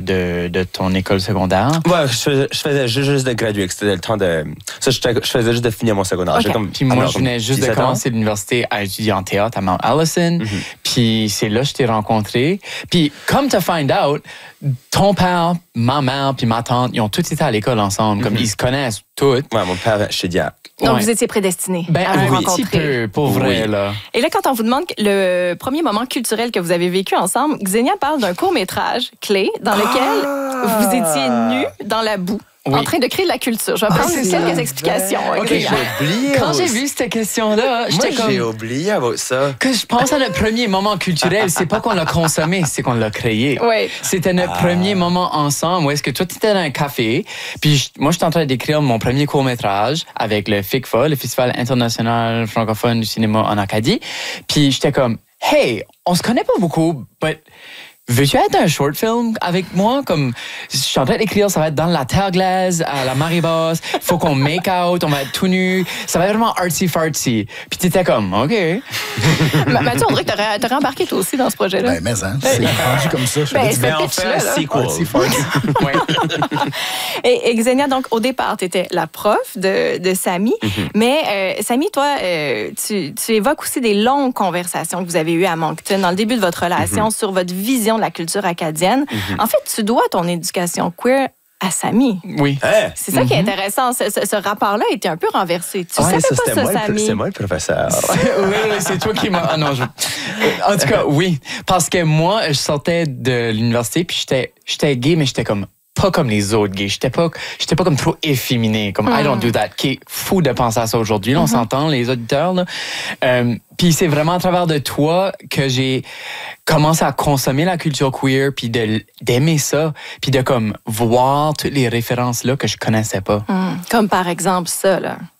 de ton école secondaire? Ouais, je faisais juste de graduer. C'était le temps de... Ça, je faisais juste de finir mon secondaire. Okay. Puis moi, je venais juste de commencer l'université à étudier en théâtre à Mount Allison. Puis c'est là que je t'ai rencontré. Puis comme to find out, ton père, ma mère puis ma tante, ils ont tous été à l'école ensemble. Comme ils se connaissent tous. Ouais, mon père, je suis diable. Donc, vous étiez prédestinés à un rencontrer. petit peu, pour vrai, là. Et là, quand on vous demande le premier moment culturel que vous avez vécu ensemble, Xenia parle d'un court-métrage clé dans lequel vous étiez nus dans la boue. En train de créer de la culture. Je vais prendre quelques explications. OK, j'ai oublié. Quand j'ai vu cette question-là, j'étais comme... j'ai oublié avec ça. Que je pense à notre premier moment culturel, c'est pas qu'on l'a consommé, c'est qu'on l'a créé. Oui. C'était notre premier moment ensemble où est-ce que toi, tu étais dans un café, puis moi, j'étais en train d'écrire mon premier court-métrage avec le FICFA, le Festival international francophone du cinéma en Acadie. Puis j'étais comme, hey, on se connaît pas beaucoup, but... veux-tu être un short film avec moi? Comme, je suis en train d'écrire, ça va être dans la terre glaise, à la marée basse. Faut qu'on make out, on va être tout nu. Ça va être vraiment artsy-fartsy. Puis t'étais comme, OK. Mathieu, on dirait que t'aurais embarqué toi aussi dans ce projet-là. Ben, mais hein, c'est rendu comme ça. Ben, on fait un sequel. Et Xenia, donc, au départ, t'étais la prof de Samy. Mais Samy, toi, tu évoques aussi des longues conversations que vous avez eues à Moncton dans le début de votre relation sur votre vision de la culture acadienne. En fait, tu dois ton éducation queer à Samy. Oui. C'est ça qui est intéressant. Ce rapport-là était un peu renversé. Tu savais pas ça, Samy? C'est moi le professeur. Oui, c'est toi qui m'as... Ah non, En tout cas, oui. Parce que moi, je sortais de l'université, puis j'étais gay, mais j'étais comme... pas comme les autres gays. J'étais pas comme trop efféminé. Comme I don't do that. Qui est fou de penser à ça aujourd'hui. Là, on s'entend, les auditeurs. Là. Puis c'est vraiment à travers de toi que j'ai commencé à consommer la culture queer, puis d'aimer ça, puis de comme voir toutes les références là que je connaissais pas. Comme par exemple ça, là.